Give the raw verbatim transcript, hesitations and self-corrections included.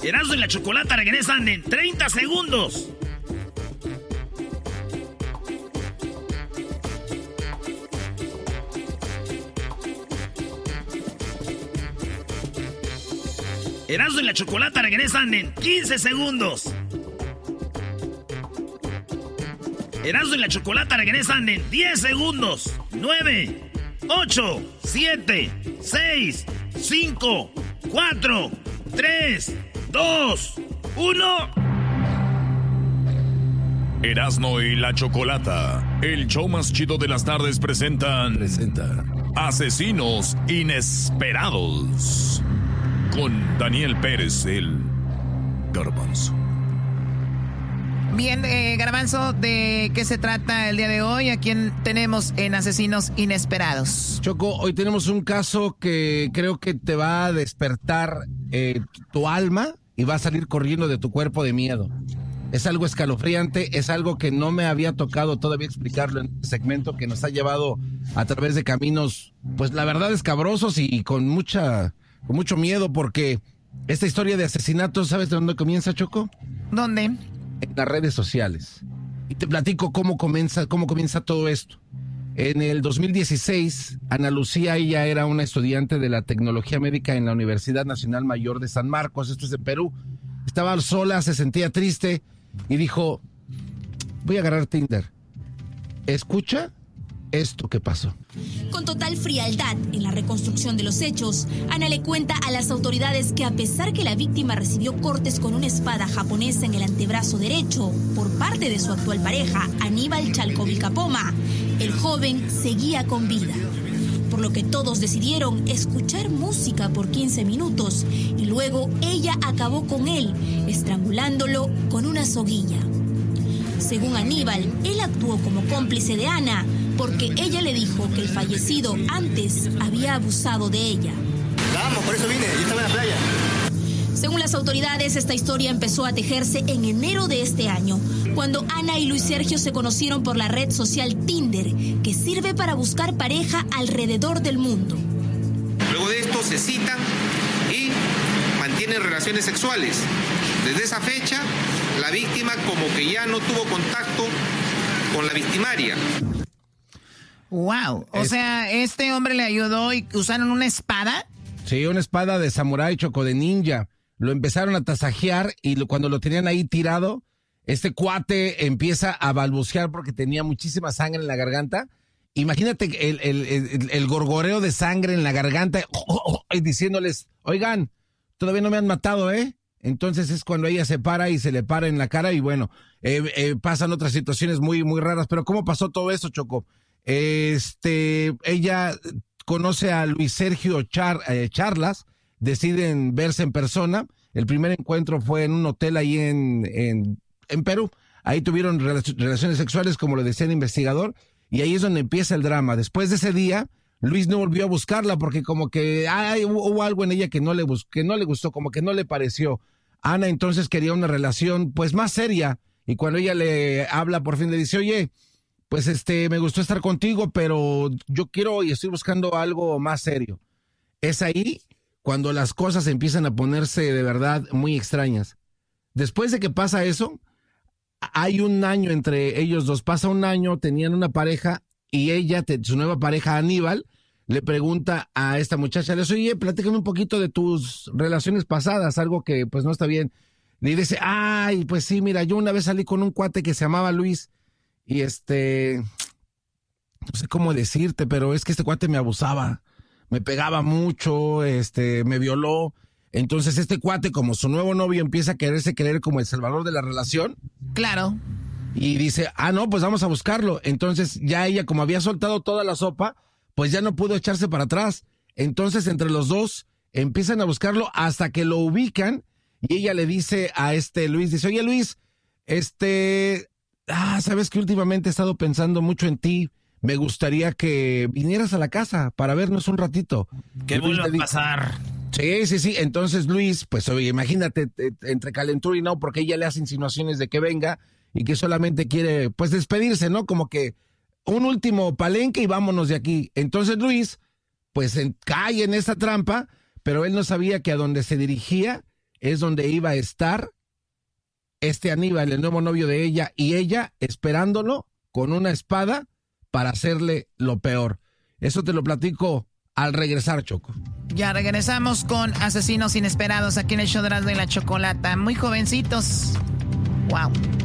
Erasmo y la Chocolata regresan en treinta segundos. Erasmo y la Chocolata regresan en quince segundos. Erasmo y la Chocolata regresan en diez segundos. nueve, ocho, siete, seis, cinco, cuatro, tres, dos, uno. Erasmo y la Chocolata, el show más chido de las tardes, presentan... Presenta... Asesinos Inesperados. Con Daniel Pérez, el Garbanzo. Bien, eh, Garbanzo, ¿de qué se trata el día de hoy? ¿A quién tenemos en Asesinos Inesperados? Choco, hoy tenemos un caso que creo que te va a despertar eh, tu alma y va a salir corriendo de tu cuerpo de miedo. Es algo escalofriante, es algo que no me había tocado todavía explicarlo en este segmento, que nos ha llevado a través de caminos, pues la verdad, escabrosos y con mucha... con mucho miedo, porque esta historia de asesinato, ¿sabes de dónde comienza, Choco? ¿Dónde? En las redes sociales. Y te platico cómo comienza, cómo comienza todo esto. En el dos mil dieciséis, Ana Lucía, ella era una estudiante de la tecnología médica en la Universidad Nacional Mayor de San Marcos, esto es en Perú. Estaba sola, se sentía triste y dijo, voy a agarrar Tinder. Escucha esto que pasó. Con total frialdad en la reconstrucción de los hechos, Ana le cuenta a las autoridades que a pesar que la víctima recibió cortes con una espada japonesa en el antebrazo derecho por parte de su actual pareja, Aníbal Chalcovicapoma, el joven seguía con vida. Por lo que todos decidieron escuchar música por quince minutos y luego ella acabó con él, estrangulándolo con una soguilla. Según Aníbal, él actuó como cómplice de Ana porque ella le dijo que el fallecido antes había abusado de ella. Vamos, por eso vine, yo estaba en la playa. Según las autoridades, esta historia empezó a tejerse en enero de este año, cuando Ana y Luis Sergio se conocieron por la red social Tinder, que sirve para buscar pareja alrededor del mundo. Luego de esto se citan y mantienen relaciones sexuales. Desde esa fecha, la víctima como que ya no tuvo contacto con la victimaria. Wow, o es... sea, este hombre le ayudó y usaron una espada. Sí, una espada de samurái, Choco, de ninja. Lo empezaron a tasajear y lo, cuando lo tenían ahí tirado, este cuate empieza a balbucear porque tenía muchísima sangre en la garganta. Imagínate el, el, el, el gorgoreo de sangre en la garganta oh, oh, oh, y diciéndoles, oigan, todavía no me han matado, ¿eh? Entonces es cuando ella se para y se le para en la cara y bueno, eh, eh, pasan otras situaciones muy, muy raras. Pero ¿cómo pasó todo eso, Choco? Este, ella conoce a Luis Sergio Char, eh, Charlas, deciden verse en persona. El primer encuentro fue en un hotel ahí en, en, en Perú. Ahí tuvieron relaciones sexuales, como lo decía el investigador, y ahí es donde empieza el drama. Después de ese día, Luis no volvió a buscarla porque como que ay, hubo, hubo algo en ella que no le bus- que no le gustó, como que no le pareció. Ana entonces quería una relación pues más seria, y cuando ella le habla por fin le dice, oye, pues este, me gustó estar contigo, pero yo quiero y estoy buscando algo más serio. Es ahí cuando las cosas empiezan a ponerse de verdad muy extrañas. Después de que pasa eso, hay un año entre ellos dos, pasa un año, tenían una pareja y ella, su nueva pareja Aníbal, le pregunta a esta muchacha, le dice, oye, platícame un poquito de tus relaciones pasadas, algo que pues no está bien. Le dice, ay, pues sí, mira, yo una vez salí con un cuate que se llamaba Luis y este, no sé cómo decirte, pero es que este cuate me abusaba, me pegaba mucho, este, me violó. Entonces este cuate, como su nuevo novio, empieza a quererse creer como el salvador de la relación. Claro. Y dice, ah, no, pues vamos a buscarlo. Entonces ya ella, como había soltado toda la sopa, pues ya no pudo echarse para atrás. Entonces entre los dos empiezan a buscarlo hasta que lo ubican y ella le dice a este Luis, dice, oye Luis, este, ah, sabes que últimamente he estado pensando mucho en ti. Me gustaría que vinieras a la casa para vernos un ratito. ¿Qué vuelve a pasar? Sí, sí, sí. Entonces Luis, pues oye, imagínate, entre calentura y no, porque ella le hace insinuaciones de que venga y que solamente quiere, pues, despedirse, ¿no? Como que un último palenque y vámonos de aquí. Entonces Luis, pues, en, cae en esa trampa, pero él no sabía que a donde se dirigía es donde iba a estar este Aníbal, el nuevo novio de ella, y ella esperándolo con una espada para hacerle lo peor. Eso te lo platico al regresar, Choco. Ya regresamos con Asesinos Inesperados aquí en el show de Erasmo y la Chocolata. Muy jovencitos. Wow.